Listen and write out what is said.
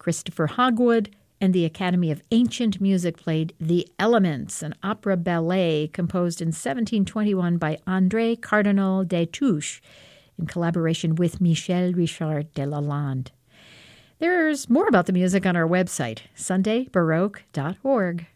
Christopher Hogwood and the Academy of Ancient Music played The Elements, an opera ballet composed in 1721 by André Cardinal Destouches in collaboration with Michel Richard de Lalande. There's more about the music on our website, sundaybaroque.org.